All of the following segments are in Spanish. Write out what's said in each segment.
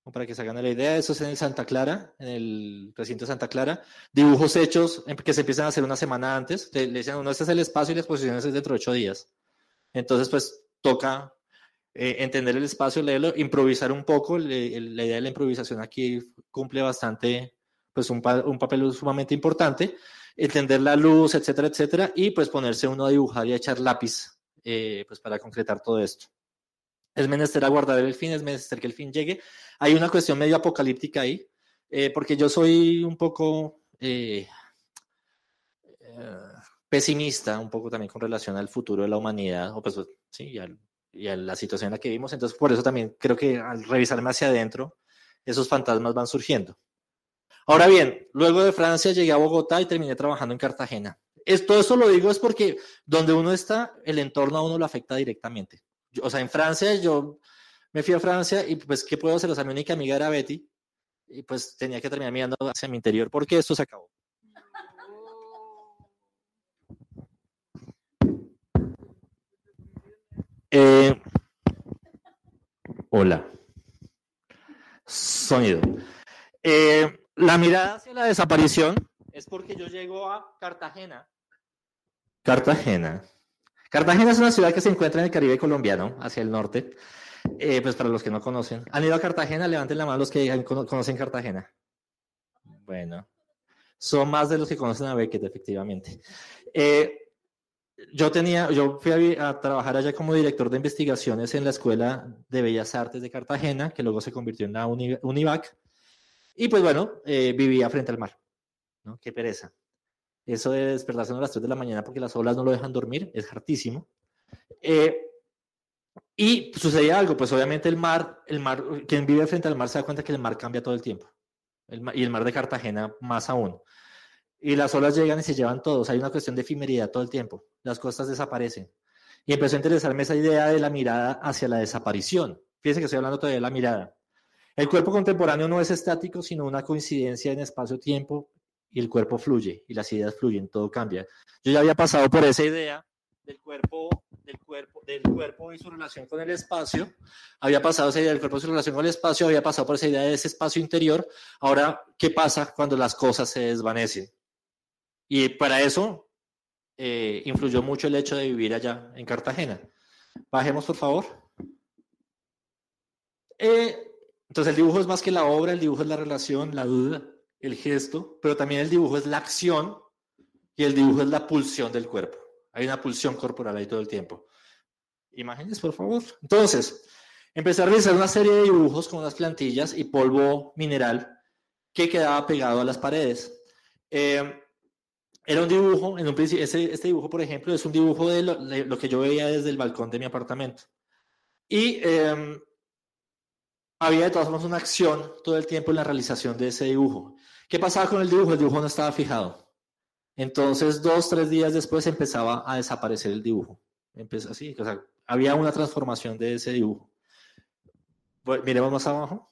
como para que se hagan la idea. Eso es en el Santa Clara, en el recinto de Santa Clara. Dibujos hechos que se empiezan a hacer una semana antes. Le dicen a uno, este es el espacio y la exposición es dentro de 8 días. Entonces, pues, toca entender el espacio, leerlo, improvisar un poco. La idea de la improvisación aquí cumple bastante, pues, un papel sumamente importante. Entender la luz, etcétera, etcétera, y pues ponerse uno a dibujar y a echar lápiz, pues para concretar todo esto. Es menester aguardar el fin, es menester que el fin llegue. Hay una cuestión medio apocalíptica ahí, porque yo soy un poco pesimista, un poco también con relación al futuro de la humanidad, o pues, sí, y a la situación en la que vivimos. Entonces, por eso también creo que al revisarme hacia adentro, esos fantasmas van surgiendo. Ahora bien, luego de Francia llegué a Bogotá y terminé trabajando en Cartagena. Todo eso lo digo es porque donde uno está, el entorno a uno lo afecta directamente. O sea, en Francia yo me fui a Francia y pues, ¿qué puedo hacer? O sea, mi única amiga era Betty y pues tenía que terminar mirando hacia mi interior porque esto se acabó. Hola. Sonido. La mirada hacia la desaparición es porque yo llego a Cartagena. Cartagena es una ciudad que se encuentra en el Caribe colombiano, hacia el norte. Pues para los que no conocen. ¿Han ido a Cartagena? Levanten la mano los que conocen Cartagena. Bueno, son más de los que conocen a Beckett, efectivamente. Yo fui a trabajar allá como director de investigaciones en la Escuela de Bellas Artes de Cartagena, que luego se convirtió en la Univac. Y pues bueno, vivía frente al mar, ¿no? Qué pereza. Eso de despertarse a las 3 de la mañana porque las olas no lo dejan dormir es hartísimo. Y sucedía algo, pues obviamente el mar, quien vive frente al mar se da cuenta que el mar cambia todo el tiempo. Y el mar de Cartagena más aún. Y las olas llegan y se llevan todos. Hay una cuestión de efemeridad todo el tiempo. Las costas desaparecen. Y empezó a interesarme esa idea de la mirada hacia la desaparición. Fíjense que estoy hablando todavía de la mirada. El cuerpo contemporáneo no es estático, sino una coincidencia en espacio-tiempo y el cuerpo fluye y las ideas fluyen, todo cambia. Yo ya había pasado por esa idea del cuerpo y su relación con el espacio, había pasado esa idea del cuerpo y su relación con el espacio, había pasado por esa idea de ese espacio interior. Ahora, ¿qué pasa cuando las cosas se desvanecen? Y para eso influyó mucho el hecho de vivir allá en Cartagena. Bajemos, por favor. Entonces el dibujo es más que la obra, el dibujo es la relación, la duda, el gesto, pero también el dibujo es la acción y el dibujo es la pulsión del cuerpo. Hay una pulsión corporal ahí todo el tiempo. Imágenes, por favor. Entonces, empecé a realizar una serie de dibujos con unas plantillas y polvo mineral que quedaba pegado a las paredes. Era un dibujo, en un principio, este dibujo, por ejemplo, es un dibujo de lo que yo veía desde el balcón de mi apartamento. Y había de todas formas una acción todo el tiempo en la realización de ese dibujo. ¿Qué pasaba con el dibujo? El dibujo no estaba fijado. Entonces, 2, 3 días después empezaba a desaparecer el dibujo. Empezó así, o sea, había una transformación de ese dibujo. Bueno, miremos más abajo.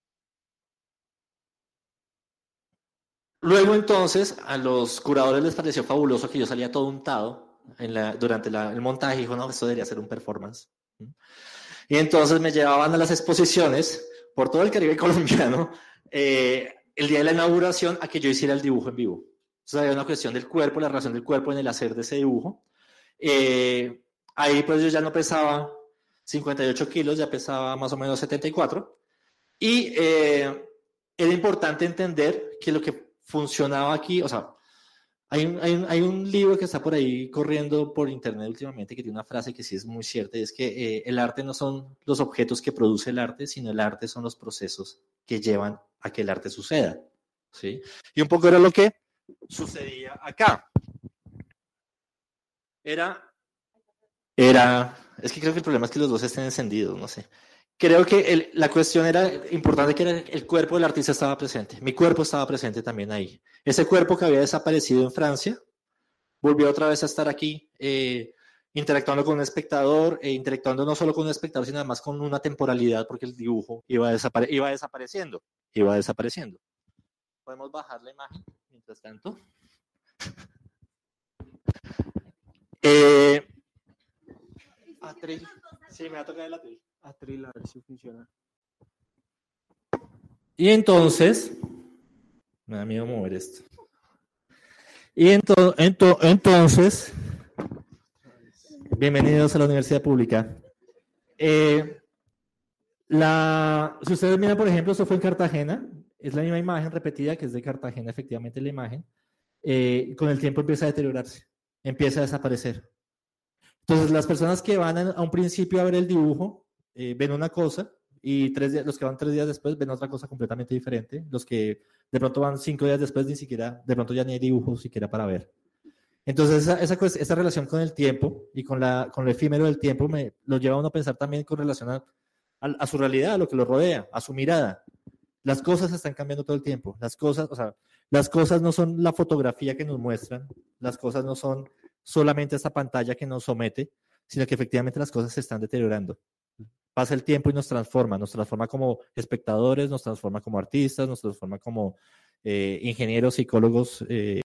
Luego entonces a los curadores les pareció fabuloso que yo salía todo untado durante el montaje y dijo, no, esto debería ser un performance. Y entonces me llevaban a las exposiciones por todo el Caribe colombiano el día de la inauguración a que yo hiciera el dibujo en vivo. Entonces había una cuestión del cuerpo, la relación del cuerpo en el hacer de ese dibujo. Ahí pues yo ya no pesaba 58 kilos, ya pesaba más o menos 74. Y era importante entender que lo que funcionaba aquí, o sea, hay un libro que está por ahí corriendo por internet últimamente que tiene una frase que sí es muy cierta, y es que el arte no son los objetos que produce el arte, sino el arte son los procesos que llevan a que el arte suceda. ¿Sí? Y un poco era lo que sucedía acá. Es que creo que el problema es que los dos estén encendidos, no sé. Creo que la cuestión era importante que el cuerpo del artista estaba presente. Mi cuerpo estaba presente también ahí. Ese cuerpo que había desaparecido en Francia volvió otra vez a estar aquí interactuando con un espectador, interactuando no solo con un espectador, sino además con una temporalidad, porque el dibujo iba desapareciendo. Podemos bajar la imagen mientras tanto. Atril. Sí, me va a tocar el atril. Atril, a ver si funciona. Y entonces, me da miedo mover esto. Y entonces, bienvenidos a la Universidad Pública. Si ustedes miran, por ejemplo, esto fue en Cartagena, es la misma imagen repetida, que es de Cartagena, efectivamente la imagen, con el tiempo empieza a deteriorarse, empieza a desaparecer. Entonces, las personas que van a un principio a ver el dibujo, ven una cosa, y los que van 3 días después ven otra cosa completamente diferente. Los que de pronto van 5 días después, ni siquiera, de pronto ya ni hay dibujo siquiera para ver. Entonces, esa relación con el tiempo y con lo efímero del tiempo lo lleva a uno a pensar también con relación a su realidad, a lo que lo rodea, a su mirada. Las cosas están cambiando todo el tiempo. Las cosas no son la fotografía que nos muestran, las cosas no son solamente esta pantalla que nos somete, sino que efectivamente las cosas se están deteriorando. Pasa el tiempo y nos transforma como espectadores, nos transforma como artistas, nos transforma como ingenieros, psicólogos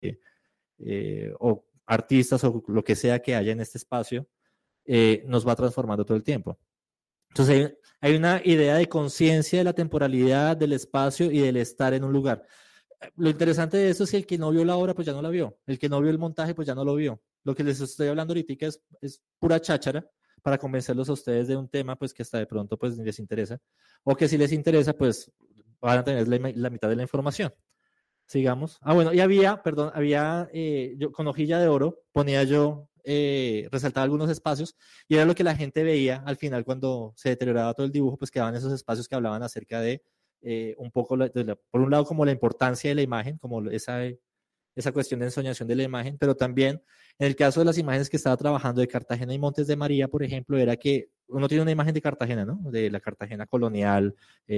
o artistas o lo que sea que haya en este espacio, nos va transformando todo el tiempo. Entonces hay una idea de conciencia de la temporalidad, del espacio y del estar en un lugar. Lo interesante de eso es que el que no vio la obra, pues ya no la vio. El que no vio el montaje, pues ya no lo vio. Lo que les estoy hablando ahorita es pura cháchara para convencerlos a ustedes de un tema, pues que hasta de pronto pues ni les interesa. O que si les interesa, pues van a tener la mitad de la información. Sigamos. Bueno, y había, yo con hojilla de oro ponía yo, resaltaba algunos espacios y era lo que la gente veía al final cuando se deterioraba todo el dibujo, pues quedaban esos espacios que hablaban acerca de un poco, por un lado, como la importancia de la imagen, como esa cuestión de ensoñación de la imagen, pero también en el caso de las imágenes que estaba trabajando de Cartagena y Montes de María, por ejemplo, era que uno tiene una imagen de Cartagena, ¿no? De la Cartagena colonial,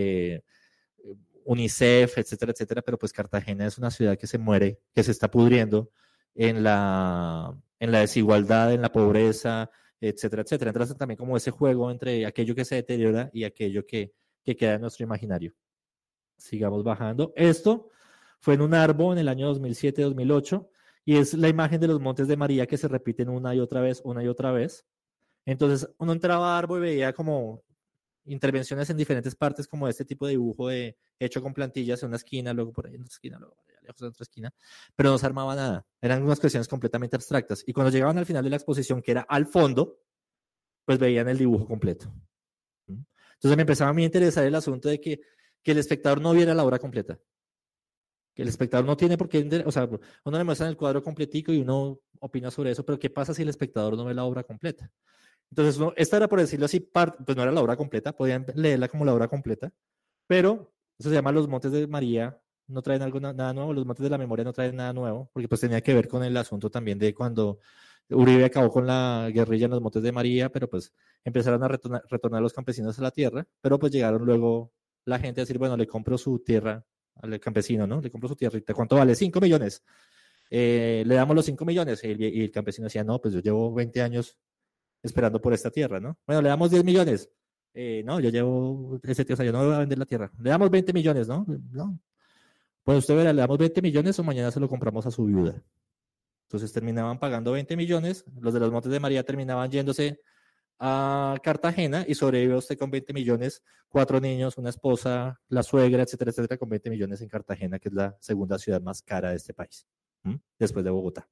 UNICEF, etcétera, etcétera, pero pues Cartagena es una ciudad que se muere, que se está pudriendo en la desigualdad, en la pobreza, etcétera, etcétera. Entonces también como ese juego entre aquello que se deteriora y aquello que queda en nuestro imaginario. Sigamos bajando. Esto fue en un árbol en el año 2007-2008 y es la imagen de los Montes de María que se repiten una y otra vez, una y otra vez. Entonces uno entraba a árbol y veía como intervenciones en diferentes partes, como este tipo de dibujo hecho con plantillas en una esquina, luego por ahí en otra esquina, luego por allá lejos en otra esquina, pero no se armaba nada. Eran unas cuestiones completamente abstractas. Y cuando llegaban al final de la exposición, que era al fondo, pues veían el dibujo completo. Entonces me empezaba a mí a interesar el asunto de que el espectador no viera la obra completa. Que el espectador no tiene por qué, o sea, uno le muestra el cuadro completico y uno opina sobre eso, pero ¿qué pasa si el espectador no ve la obra completa? Entonces, esta era, por decirlo así, pues no era la obra completa, podían leerla como la obra completa, pero eso se llama Los Montes de María, no traen nada nuevo, Los Montes de la Memoria no traen nada nuevo, porque pues tenía que ver con el asunto también de cuando Uribe acabó con la guerrilla en los Montes de María, pero pues empezaron a retornar los campesinos a la tierra, pero pues llegaron luego la gente a decir, bueno, le compro su tierra al campesino, ¿no? Le compro su tierrita, ¿cuánto vale? 5 millones. Le damos los 5 millones y el campesino decía, no, pues yo llevo 20 años esperando por esta tierra, ¿no? Bueno, le damos 10 millones. No, yo llevo o sea, yo no voy a vender la tierra. Le damos 20 millones, ¿no? No. Pues usted verá, le damos 20 millones o mañana se lo compramos a su viuda. Entonces terminaban pagando 20 millones, los de los Montes de María terminaban yéndose a Cartagena y sobrevive usted con 20 millones, 4 niños, una esposa, la suegra, etcétera, etcétera, con 20 millones en Cartagena, que es la segunda ciudad más cara de este país, después de Bogotá.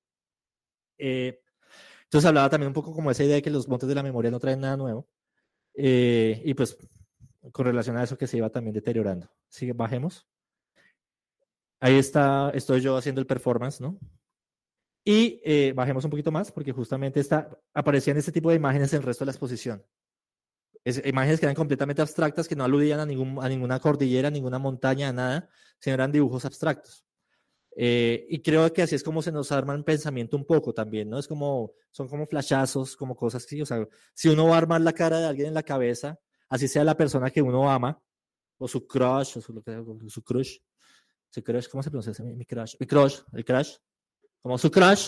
Entonces hablaba también un poco como esa idea de que los Montes de la Memoria no traen nada nuevo. Y pues con relación a eso que se iba también deteriorando. Sigue, bajemos. Ahí estoy yo haciendo el performance, ¿no? Y bajemos un poquito más porque justamente aparecían este tipo de imágenes en el resto de la exposición. Imágenes que eran completamente abstractas, que no aludían a ninguna cordillera, a ninguna montaña, a nada, sino eran dibujos abstractos. Y creo que así es como se nos arma el pensamiento un poco también, ¿no? Son como flashazos, como cosas así, o sea, si uno va a armar la cara de alguien en la cabeza, así sea la persona que uno ama, o su crush, ¿cómo se pronuncia? Mi crush, el crush, como su crush,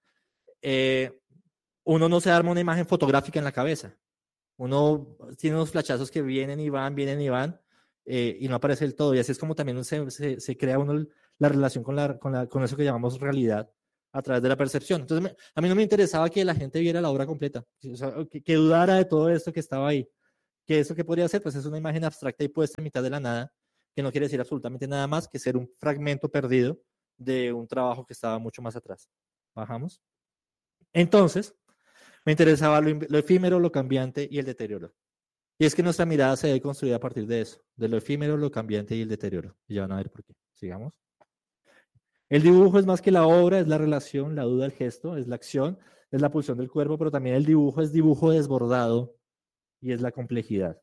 uno no se arma una imagen fotográfica en la cabeza, uno tiene unos flashazos que vienen y van, y no aparece del todo, y así es como también se crea uno la relación con eso que llamamos realidad a través de la percepción. Entonces, a mí no me interesaba que la gente viera la obra completa, o sea, que dudara de todo esto que estaba ahí. Que eso que podría ser, pues es una imagen abstracta y puesta en mitad de la nada, que no quiere decir absolutamente nada más que ser un fragmento perdido de un trabajo que estaba mucho más atrás. Bajamos. Entonces, me interesaba lo efímero, lo cambiante y el deterioro. Y es que nuestra mirada se debe construir a partir de eso, de lo efímero, lo cambiante y el deterioro. Y ya van a ver por qué. Sigamos. El dibujo es más que la obra, es la relación, la duda, el gesto, es la acción, es la pulsión del cuerpo, pero también el dibujo es dibujo desbordado y es la complejidad.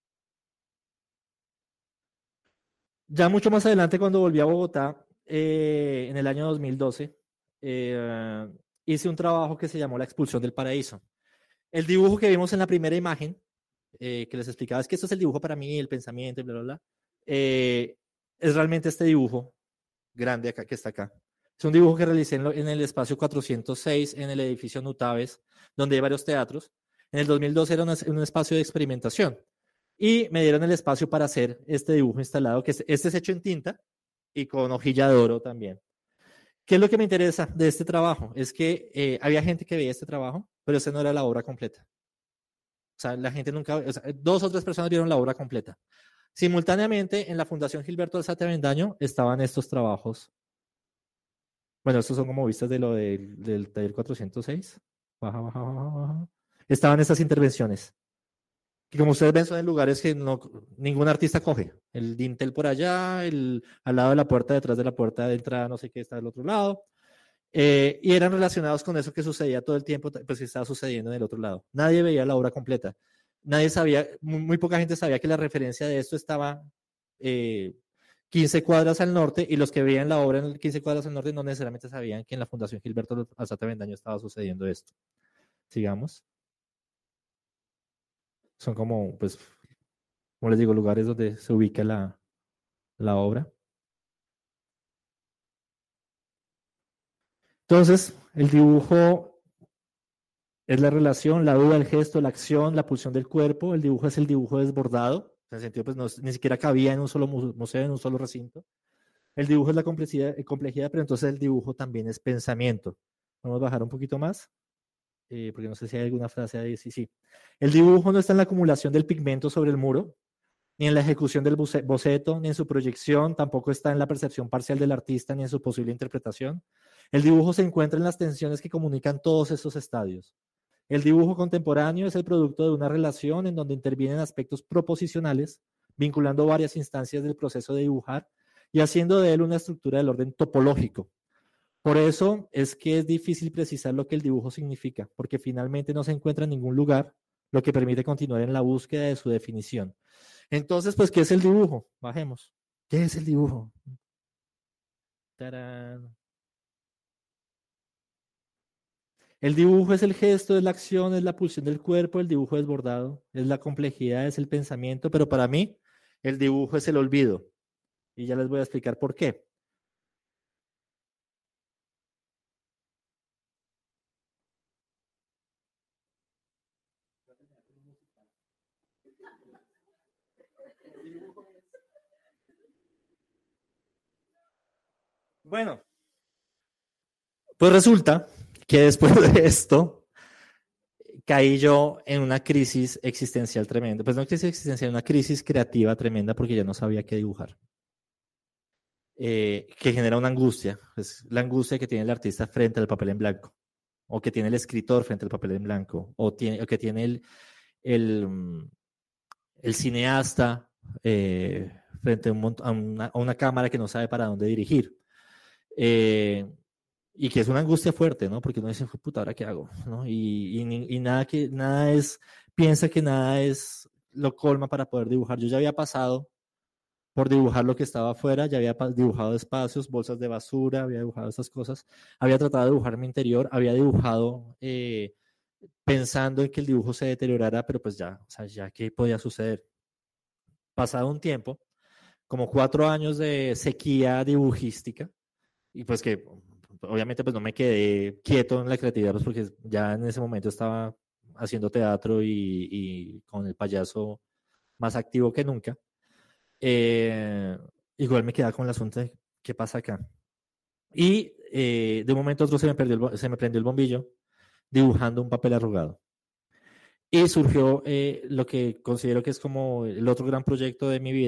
Ya mucho más adelante, cuando volví a Bogotá, en el año 2012, hice un trabajo que se llamó La expulsión del paraíso. El dibujo que vimos en la primera imagen, que les explicaba, es que esto es el dibujo para mí, el pensamiento, bla, bla, bla. Es realmente este dibujo grande acá que está acá. Es un dibujo que realicé en el espacio 406, en el edificio Nutaves, donde hay varios teatros. En el 2012 era un espacio de experimentación. Y me dieron el espacio para hacer este dibujo instalado, que este es hecho en tinta y con hojilla de oro también. ¿Qué es lo que me interesa de este trabajo? Es que había gente que veía este trabajo, pero esa no era la obra completa. O sea, la gente nunca, o sea, 2 o 3 personas vieron la obra completa. Simultáneamente, en la Fundación Gilberto Alzate Avendaño estaban estos trabajos. Bueno, estos son como vistas de lo del taller 406. Baja, baja, baja, baja. Estaban estas intervenciones. Que como ustedes ven, son en lugares que no, ningún artista coge. El dintel por allá, al lado de la puerta, detrás de la puerta de entrada, no sé qué está del otro lado. Y eran relacionados con eso que sucedía todo el tiempo, pues que estaba sucediendo en el otro lado. Nadie veía la obra completa. Nadie sabía, muy poca gente sabía que la referencia de esto estaba 15 cuadras al norte, y los que veían la obra en 15 cuadras al norte no necesariamente sabían que en la Fundación Gilberto Alzate Avendaño estaba sucediendo esto. Sigamos. Son como, pues, como les digo, lugares donde se ubica la obra. Entonces, el dibujo es la relación, la duda, el gesto, la acción, la pulsión del cuerpo. El dibujo es el dibujo desbordado. En el sentido, pues, no, ni siquiera cabía en un solo museo, en un solo recinto. El dibujo es la complejidad, pero entonces el dibujo también es pensamiento. Vamos a bajar un poquito más, porque no sé si hay alguna frase ahí. Sí, sí. El dibujo no está en la acumulación del pigmento sobre el muro, ni en la ejecución del boceto, ni en su proyección, tampoco está en la percepción parcial del artista, ni en su posible interpretación. El dibujo se encuentra en las tensiones que comunican todos estos estadios. El dibujo contemporáneo es el producto de una relación en donde intervienen aspectos proposicionales, vinculando varias instancias del proceso de dibujar y haciendo de él una estructura del orden topológico. Por eso es que es difícil precisar lo que el dibujo significa, porque finalmente no se encuentra en ningún lugar, lo que permite continuar en la búsqueda de su definición. Entonces, pues, ¿qué es el dibujo? Bajemos. ¿Qué es el dibujo? ¡Tarán! El dibujo es el gesto, es la acción, es la pulsión del cuerpo, el dibujo desbordado, es la complejidad, es el pensamiento, pero para mí el dibujo es el olvido. Y ya les voy a explicar por qué. Bueno, pues resulta que después de esto caí yo en una crisis existencial tremenda. Pues no crisis existencial, una crisis creativa tremenda, porque ya no sabía qué dibujar. Que genera una angustia. Es la angustia que tiene el artista frente al papel en blanco, o que tiene el escritor frente al papel en blanco, o que tiene el, el cineasta frente a una cámara que no sabe para dónde dirigir. Y que es una angustia fuerte, ¿no? Porque uno dice, puta, ¿ahora qué hago? ¿No? Y nada es, piensa que nada es lo colma para poder dibujar. Yo ya había pasado por dibujar lo que estaba afuera, ya había dibujado espacios, bolsas de basura, había dibujado esas cosas, había tratado de dibujar mi interior, había dibujado pensando en que el dibujo se deteriorara, pero pues ya, o sea, ya qué podía suceder. Pasado un tiempo, como 4 años de sequía dibujística, y pues que obviamente pues no me quedé quieto en la creatividad, pues porque ya en ese momento estaba haciendo teatro y con el payaso más activo que nunca. Igual me quedaba con el asunto de qué pasa acá. Y de un momento a otro se me prendió el bombillo dibujando un papel arrugado. Y surgió lo que considero que es como el otro gran proyecto de mi vida,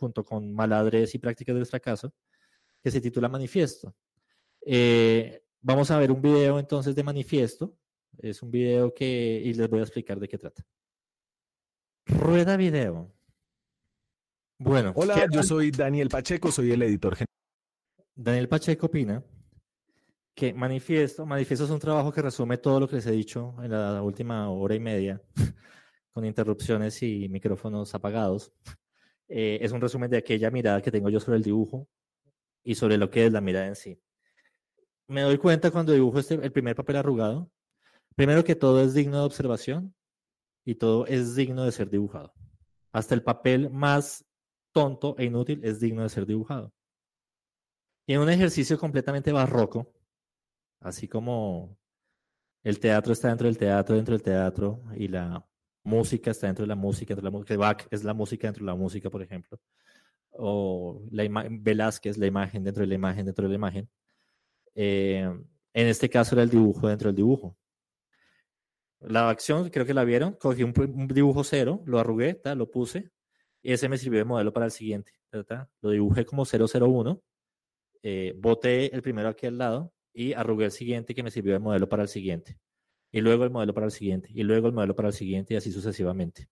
junto con Maladres y Prácticas del Fracaso, que se titula Manifiesto. Vamos a ver un video entonces de Manifiesto. Es un video y les voy a explicar de qué trata. Rueda video. Bueno, hola, yo soy Daniel Pacheco, soy el editor general. Daniel Pacheco opina que Manifiesto es un trabajo que resume todo lo que les he dicho en la última hora y media, con interrupciones y micrófonos apagados. Es un resumen de aquella mirada que tengo yo sobre el dibujo y sobre lo que es la mirada en sí. Me doy cuenta cuando dibujo el primer papel arrugado, primero que todo es digno de observación y todo es digno de ser dibujado. Hasta el papel más tonto e inútil es digno de ser dibujado. Y en un ejercicio completamente barroco, así como el teatro está dentro del teatro, y la música está dentro de la música, que Bach es la música dentro de la música, por ejemplo, o Velázquez, la imagen dentro de la imagen dentro de la imagen. En este caso era el dibujo dentro del dibujo. La acción, creo que la vieron, cogí un dibujo cero, lo arrugué, lo puse, y ese me sirvió de modelo para el siguiente. Lo dibujé como 001, boté el primero aquí al lado y arrugué el siguiente que me sirvió de modelo para el siguiente. Y luego el modelo para el siguiente, y luego el modelo para el siguiente, y así sucesivamente.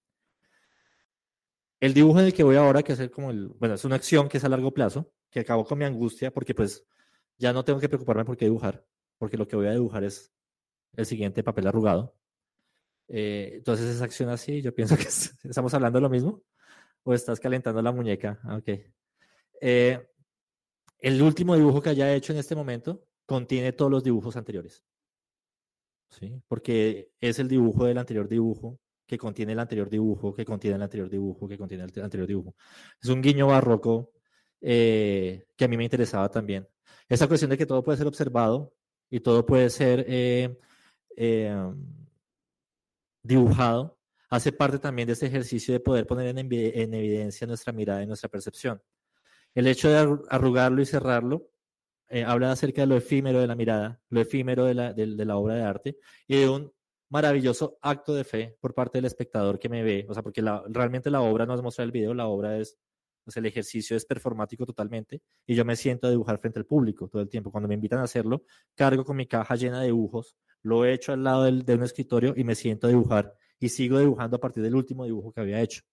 El dibujo en el que voy ahora, que es es una acción que es a largo plazo, que acabó con mi angustia, porque pues ya no tengo que preocuparme por qué dibujar, porque lo que voy a dibujar es el siguiente papel arrugado. Entonces esa acción así, yo pienso que estamos hablando de lo mismo, o estás calentando la muñeca. Ok. El último dibujo que haya hecho en este momento contiene todos los dibujos anteriores. ¿Sí? Porque es el dibujo del anterior dibujo, que contiene el anterior dibujo, que contiene el anterior dibujo, que contiene el anterior dibujo. Es un guiño barroco que a mí me interesaba también. Esa cuestión de que todo puede ser observado y todo puede ser dibujado, hace parte también de ese ejercicio de poder poner en evidencia nuestra mirada y nuestra percepción. El hecho de arrugarlo y cerrarlo habla acerca de lo efímero de la mirada, lo efímero de la obra de arte y de un maravilloso acto de fe por parte del espectador que me ve. O sea, porque realmente la obra no es mostrar el video, la obra es, pues el ejercicio es performático totalmente y yo me siento a dibujar frente al público todo el tiempo. Cuando me invitan a hacerlo, cargo con mi caja llena de dibujos, lo echo al lado de un escritorio y me siento a dibujar y sigo dibujando a partir del último dibujo que había hecho.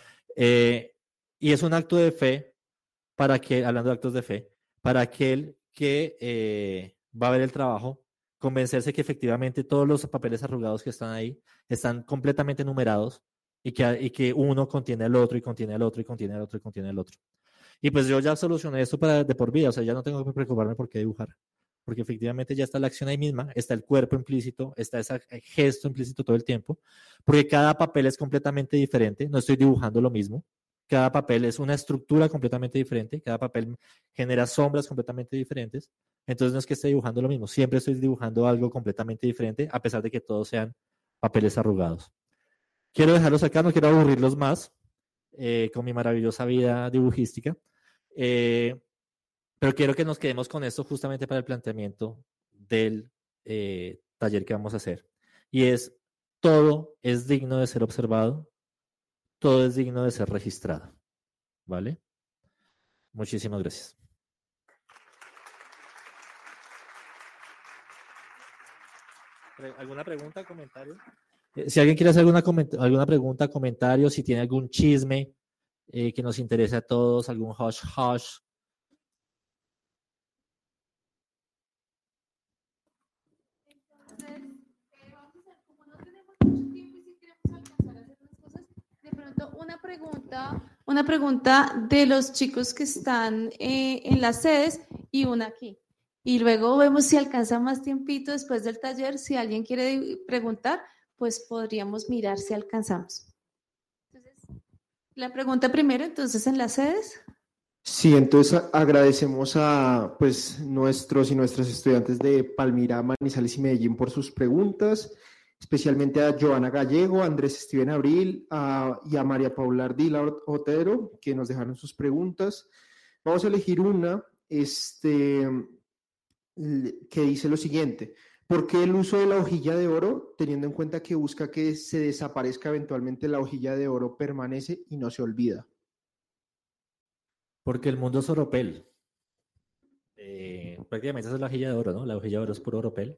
Y es un acto de fe hablando de actos de fe, para aquel que va a ver el trabajo, convencerse que efectivamente todos los papeles arrugados que están ahí están completamente numerados y que uno contiene al otro y contiene al otro y contiene al otro y contiene al otro. Y pues yo ya solucioné esto de por vida, o sea, ya no tengo que preocuparme por qué dibujar, porque efectivamente ya está la acción ahí misma, está el cuerpo implícito, está ese gesto implícito todo el tiempo, porque cada papel es completamente diferente, no estoy dibujando lo mismo, cada papel es una estructura completamente diferente, cada papel genera sombras completamente diferentes, entonces no es que esté dibujando lo mismo, siempre estoy dibujando algo completamente diferente, a pesar de que todos sean papeles arrugados. Quiero dejarlos acá, no quiero aburrirlos más con mi maravillosa vida dibujística, pero quiero que nos quedemos con esto justamente para el planteamiento del taller que vamos a hacer. Y es, todo es digno de ser observado, todo es digno de ser registrado. ¿Vale? Muchísimas gracias. ¿Alguna pregunta, comentario? Si alguien quiere hacer alguna pregunta, comentario, si tiene algún chisme que nos interese a todos, algún hush hush. Una pregunta de los chicos que están en las sedes y una aquí. Y luego vemos si alcanza más tiempito después del taller. Si alguien quiere preguntar, pues podríamos mirar si alcanzamos. Entonces, la pregunta primero, entonces, en las sedes. Sí, entonces agradecemos a pues, nuestros y nuestras estudiantes de Palmira, Manizales y Medellín por sus preguntas, especialmente a Joana Gallego, a Andrés Steven Abril y a María Paula Ardila Otero, que nos dejaron sus preguntas. Vamos a elegir una que dice lo siguiente: ¿por qué el uso de la hojilla de oro, teniendo en cuenta que busca que se desaparezca eventualmente la hojilla de oro, permanece y no se olvida? Porque el mundo es oropel. Prácticamente esa es la hojilla de oro, ¿no? La hojilla de oro es puro oropel.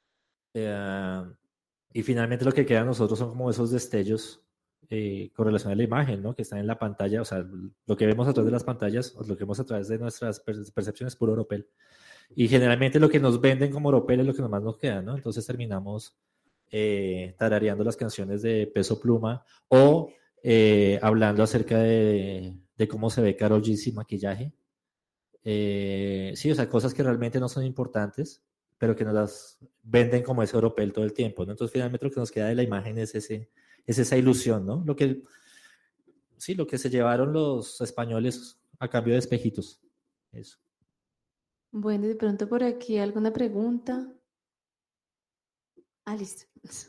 Y finalmente lo que queda a nosotros son como esos destellos con relación a la imagen, ¿no? Que están en la pantalla, o sea, lo que vemos a través de las pantallas, o lo que vemos a través de nuestras percepciones es puro oropel. Y generalmente lo que nos venden como oropel es lo que nomás nos queda, ¿no? Entonces terminamos tarareando las canciones de Peso Pluma o hablando acerca de cómo se ve Karol G sin maquillaje. Sí, o sea, cosas que realmente no son importantes, pero que nos las venden como ese oropel todo el tiempo, ¿no? Entonces, finalmente lo que nos queda de la imagen es esa ilusión, ¿no? Sí, lo que se llevaron los españoles a cambio de espejitos. Eso. Bueno, de pronto por aquí alguna pregunta. Ah, listo.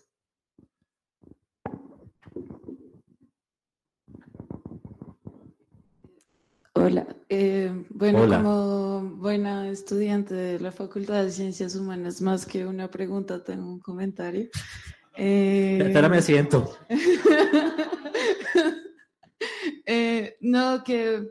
Hola, bueno, Hola. como buena estudiante de la Facultad de Ciencias Humanas, más que una pregunta, tengo un comentario. Espera, me siento. No, que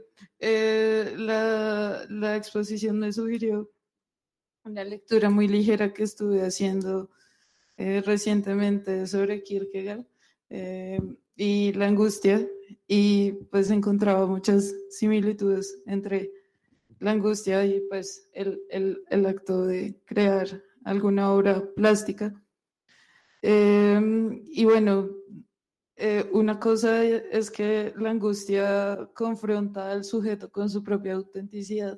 la exposición me sugirió una lectura muy ligera que estuve haciendo recientemente sobre Kierkegaard y la angustia, y pues encontraba muchas similitudes entre la angustia y pues el acto de crear alguna obra plástica. Y bueno, una cosa es que la angustia confronta al sujeto con su propia autenticidad.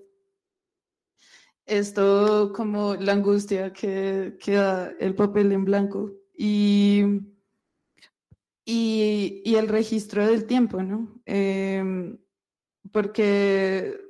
Esto como la angustia que da el papel en blanco y el registro del tiempo, ¿no? Porque